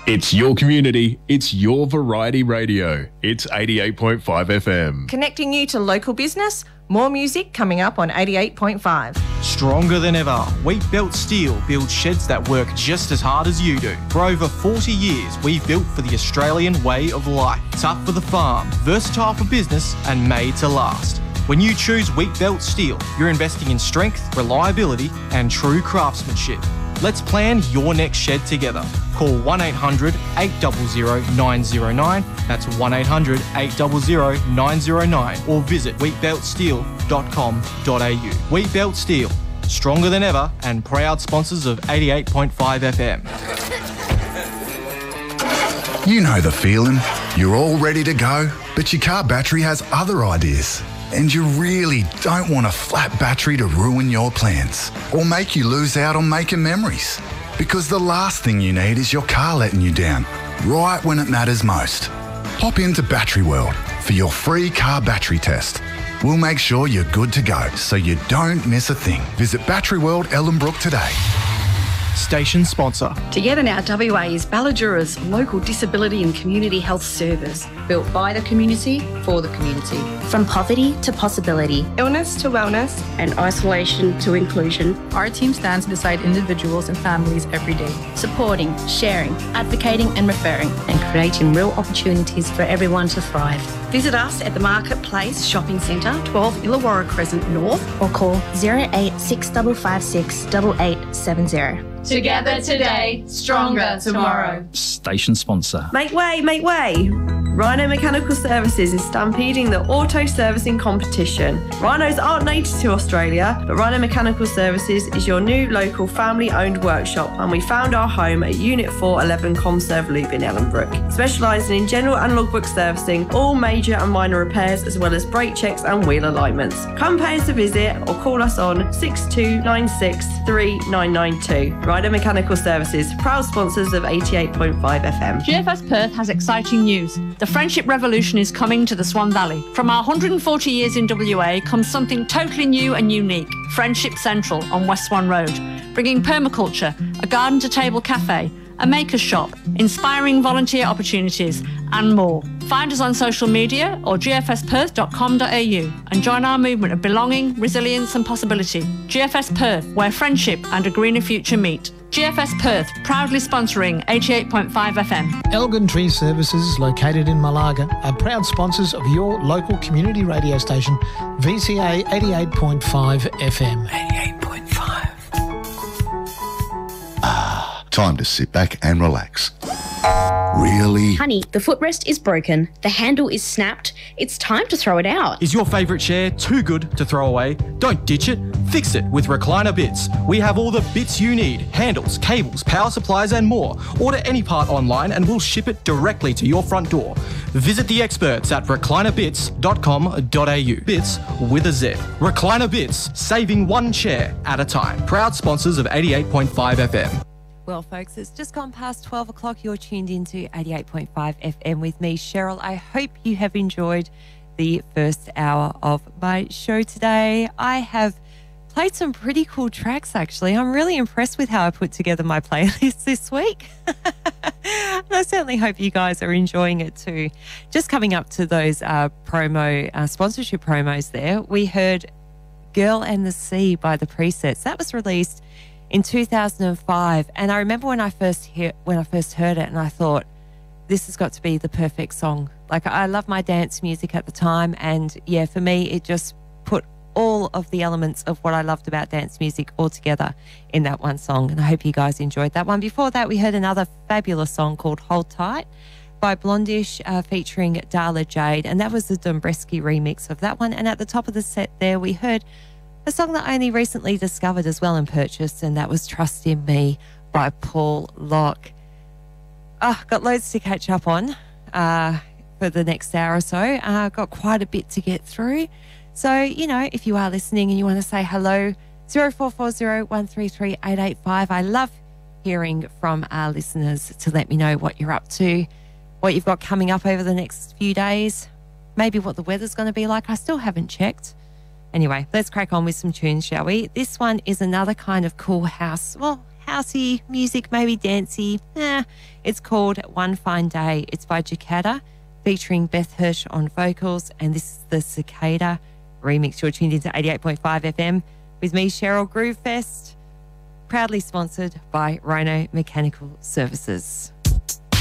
It's your community, it's your variety radio. It's 88.5 FM. Connecting you to local business, more music coming up on 88.5. Stronger than ever, Wheatbelt Steel builds sheds that work just as hard as you do. For over 40 years, we've built for the Australian way of life. Tough for the farm, versatile for business, and made to last. When you choose Wheatbelt Steel, you're investing in strength, reliability, and true craftsmanship. Let's plan your next shed together. Call 1-800-800-909. That's 1-800-800-909. Or visit wheatbeltsteel.com.au. Wheatbelt Steel, stronger than ever and proud sponsors of 88.5 FM. You know the feeling. You're all ready to go, but your car battery has other ideas. And you really don't want a flat battery to ruin your plans or make you lose out on making memories. Because the last thing you need is your car letting you down, right when it matters most. Pop into Battery World for your free car battery test. We'll make sure you're good to go so you don't miss a thing. Visit Battery World Ellenbrook today. Station sponsor. Together Now WA is Balladura's local disability and community health service, built by the community for the community. From poverty to possibility, illness to wellness, and isolation to inclusion, our team stands beside individuals and families every day, supporting, sharing, advocating and referring, and creating real opportunities for everyone to thrive. Visit us at the Marketplace Shopping Centre, 12 Illawarra Crescent North, or call 08656 8870. Together today, stronger tomorrow. Station sponsor. Make way, make way. Rhino Mechanical Services is stampeding the auto servicing competition. Rhinos aren't native to Australia, but Rhino Mechanical Services is your new local family-owned workshop, and we found our home at Unit 411 Comserve Loop in Ellenbrook, specialising in general and logbook servicing, all major and minor repairs, as well as brake checks and wheel alignments. Come pay us a visit or call us on 6296 3992. Rhino Mechanical Services, proud sponsors of 88.5 FM. GFS Perth has exciting news. The Friendship Revolution is coming to the Swan Valley. From our 140 years in WA comes something totally new and unique. Friendship Central on West Swan Road, bringing permaculture, a garden-to-table cafe, a maker's shop, inspiring volunteer opportunities, and more. Find us on social media or gfsperth.com.au and join our movement of belonging, resilience and possibility. GFS Perth, where friendship and a greener future meet. GFS Perth, proudly sponsoring 88.5 FM. Elgin Tree Services, located in Malaga, are proud sponsors of your local community radio station, VCA 88.5 FM. 88.5. Time to sit back and relax. Really? Honey, the footrest is broken. The handle is snapped. It's time to throw it out. Is your favourite chair too good to throw away? Don't ditch it. Fix it with Recliner Bits. We have all the bits you need. Handles, cables, power supplies and more. Order any part online and we'll ship it directly to your front door. Visit the experts at reclinerbits.com.au. Bits with a Z. Recliner Bits, saving one chair at a time. Proud sponsors of 88.5 FM. Well, folks, it's just gone past 12 o'clock. You're tuned into 88.5 FM with me, Cheryl. I hope you have enjoyed the first hour of my show today. I have played some pretty cool tracks, actually. I'm really impressed with how I put together my playlist this week. And I certainly hope you guys are enjoying it too. Just coming up to those sponsorship promos there, we heard Girl and the Sea by The Presets. That was released in 2005, and I remember when I first heard it, and I thought, this has got to be the perfect song. Like, I love my dance music at the time, and yeah, for me, it just put all of the elements of what I loved about dance music all together in that one song, and I hope you guys enjoyed that one. Before that, we heard another fabulous song called Hold Tight by Blondish featuring Darla Jade, and that was the Dombresky remix of that one. And at the top of the set there, we heard a song that I only recently discovered as well and purchased, and that was Trust in Me by Paul Locke. Got loads to catch up on for the next hour or so. Got quite a bit to get through. So, you know, if you are listening and you want to say hello, 0440 133 885. I love hearing from our listeners to let me know what you're up to, what you've got coming up over the next few days, maybe what the weather's going to be like. I still haven't checked. Anyway, let's crack on with some tunes, shall we? This one is another kind of cool house housey music, maybe dancey. It's called One Fine Day. It's by Jacada, featuring Beth Hirsch on vocals, and this is the Cicada remix. You're tuned into 88.5 FM with me, Cheryl. Groovefest, proudly sponsored by Rhino Mechanical Services.